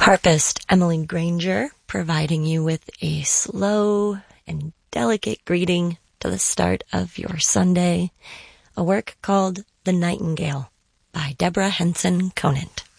Harpist Emily Granger providing you with a slow and delicate greeting to the start of your Sunday, a work called The Nightingale by Deborah Henson Conant.